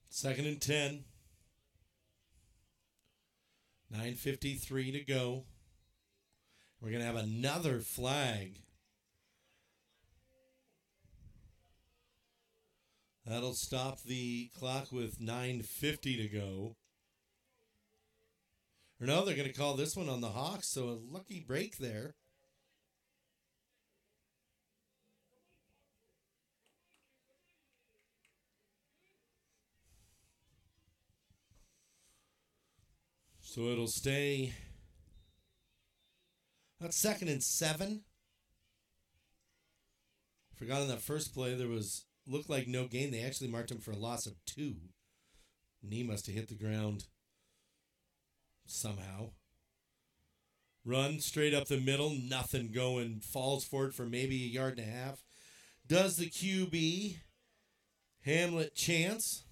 Second and 10. 9:53 to go. We're going to have another flag. That'll stop the clock with 9:50 to go. Or no, they're going to call this one on the Hawks, so a lucky break there. So it'll stay. That's second and 7. Forgot on that first play there looked like no gain. They actually marked him for a loss of 2. Knee must have hit the ground somehow. Run straight up the middle, nothing going. Falls for it for maybe a yard and a half. Does the QB. Hamlet chance.